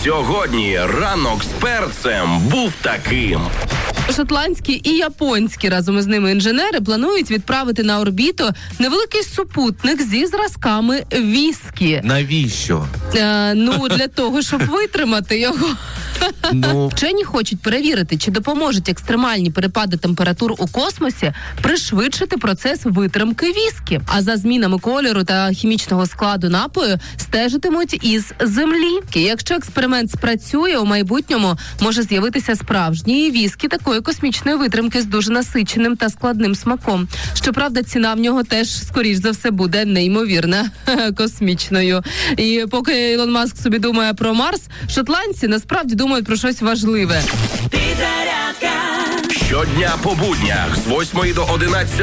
Сьогодні ранок з перцем був таким. Шотландські і японські разом із ними інженери планують відправити на орбіту невеликий супутник зі зразками віскі. Навіщо? Для того, щоб витримати його. Вчені хочуть перевірити, чи допоможуть екстремальні перепади температур у космосі пришвидшити процес витримки віскі. А за змінами кольору та хімічного складу напою стежитимуть із Землі. Якщо експеримент спрацює, у майбутньому може з'явитися справжній віскі такої космічної витримки з дуже насиченим та складним смаком. Щоправда, ціна в нього теж, скоріш за все, буде неймовірна, космічною. І поки Ілон Маск собі думає про Марс, шотландці насправді думають про щось важливе. Щодня по буднях з 8 до 11